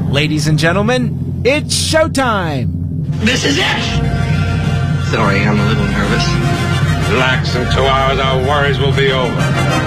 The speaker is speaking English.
Ladies and gentlemen, it's showtime! This is it! Sorry, I'm a little nervous. Relax, in 2 hours our worries will be over.